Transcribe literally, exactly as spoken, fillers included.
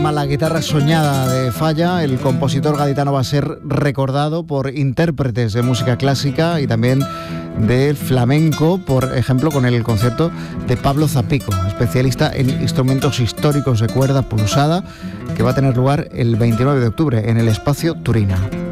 llama La guitarra soñada de Falla. El compositor gaditano va a ser recordado por intérpretes de música clásica y también del flamenco, por ejemplo con el concierto de Pablo Zapico, especialista en instrumentos históricos de cuerda pulsada, que va a tener lugar el veintinueve de octubre en el Espacio Turina.